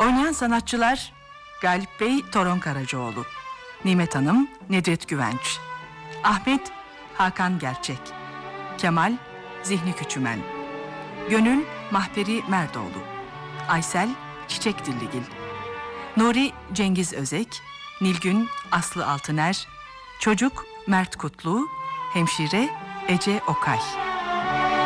Oynayan sanatçılar: Galip Bey Toron Karacaoğlu, Nimet Hanım Nedret Güvenç, Ahmet Hakan Gerçek, Kemal Zihni Küçümen, Gönül Mahperi Merdoğlu, Aysel Çiçek Dilligil, Nuri Cengiz Özek, Nilgün Aslı Altıner, Çocuk Mert Kutlu, Hemşire Ece Okay.